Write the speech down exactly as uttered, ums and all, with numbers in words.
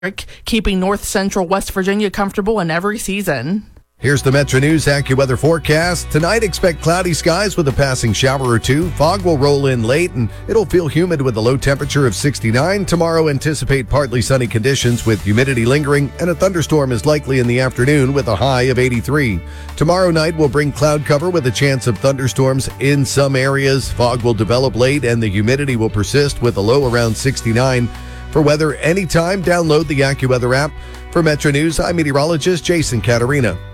keeping north central West Virginia comfortable in every season. Here's the Metro News AccuWeather forecast. Tonight, expect cloudy skies with a passing shower or two. Fog will roll in late, and it'll feel humid with a low temperature of sixty-nine. Tomorrow, anticipate partly sunny conditions with humidity lingering, and a thunderstorm is likely in the afternoon with a high of eighty-three. Tomorrow night will bring cloud cover with a chance of thunderstorms in some areas. Fog will develop late, and the humidity will persist with a low around sixty-nine. For weather anytime, download the AccuWeather app. For Metro News, I'm meteorologist Jason Caterina.